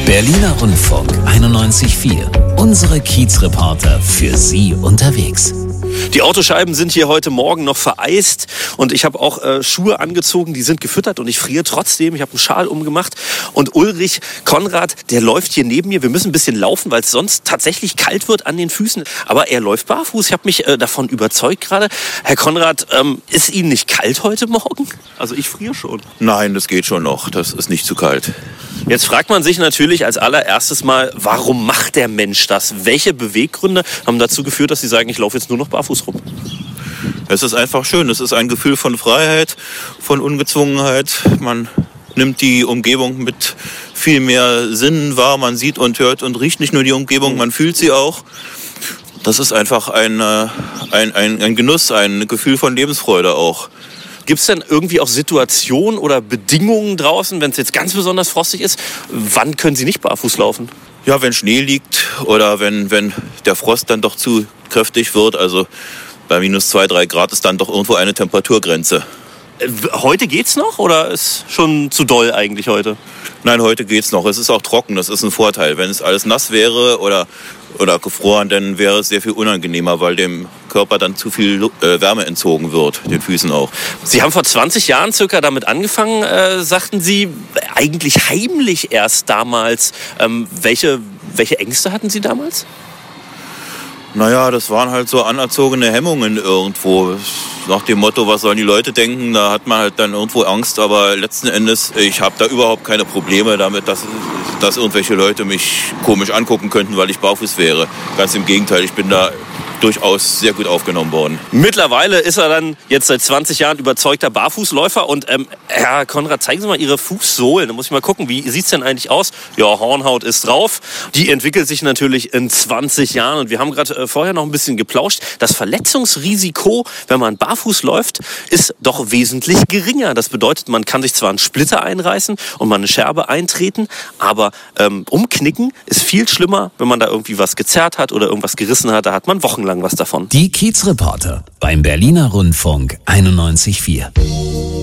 Berliner Rundfunk 91.4. Unsere Kiezreporter für Sie unterwegs. Die Autoscheiben sind hier heute Morgen noch vereist und ich habe auch Schuhe angezogen, die sind gefüttert und ich friere trotzdem. Ich habe einen Schal umgemacht und Ulrich Konrad, der läuft hier neben mir. Wir müssen ein bisschen laufen, weil es sonst tatsächlich kalt wird an den Füßen. Aber er läuft barfuß. Ich habe mich davon überzeugt gerade. Herr Konrad, ist Ihnen nicht kalt heute Morgen? Also ich friere schon. Nein, das geht schon noch. Das ist nicht zu kalt. Jetzt fragt man sich natürlich als allererstes mal, warum macht der Mensch das? Welche Beweggründe haben dazu geführt, dass Sie sagen, ich laufe jetzt nur noch barfuß rum? Es ist einfach schön. Es ist ein Gefühl von Freiheit, von Ungezwungenheit. Man nimmt die Umgebung mit viel mehr Sinnen wahr. Man sieht und hört und riecht nicht nur die Umgebung, man fühlt sie auch. Das ist einfach ein Genuss, ein Gefühl von Lebensfreude auch. Gibt es denn irgendwie auch Situationen oder Bedingungen draußen, wenn es jetzt ganz besonders frostig ist? Wann können Sie nicht barfuß laufen? Ja, wenn Schnee liegt oder wenn der Frost dann doch zu kräftig wird. Also bei minus 2, 3 Grad ist dann doch irgendwo eine Temperaturgrenze. Heute geht's noch oder ist schon zu doll eigentlich heute? Nein, heute geht's noch. Es ist auch trocken, das ist ein Vorteil. Wenn es alles nass wäre oder gefroren, dann wäre es sehr viel unangenehmer, weil dem Körper dann zu viel Wärme entzogen wird, den Füßen auch. Sie haben vor 20 Jahren circa damit angefangen, sagten Sie, eigentlich heimlich erst damals. Welche Ängste hatten Sie damals? Naja, das waren halt so anerzogene Hemmungen irgendwo. Nach dem Motto, was sollen die Leute denken, da hat man halt dann irgendwo Angst. Aber letzten Endes, ich habe da überhaupt keine Probleme damit, dass irgendwelche Leute mich komisch angucken könnten, weil ich barfuß wäre. Ganz im Gegenteil, ich bin da durchaus sehr gut aufgenommen worden. Mittlerweile ist er dann jetzt seit 20 Jahren überzeugter Barfußläufer. Und Herr Konrad, zeigen Sie mal Ihre Fußsohlen. Da muss ich mal gucken, wie sieht es denn eigentlich aus? Ja, Hornhaut ist drauf. Die entwickelt sich natürlich in 20 Jahren. Und wir haben gerade vorher noch ein bisschen geplauscht. Das Verletzungsrisiko, wenn man barfuß läuft, ist doch wesentlich geringer. Das bedeutet, man kann sich zwar einen Splitter einreißen und mal eine Scherbe eintreten, aber umknicken ist viel schlimmer, wenn man da irgendwie was gezerrt hat oder irgendwas gerissen hat. Da hat man wochenlang was davon. Die Kiezreporter beim Berliner Rundfunk 91.4.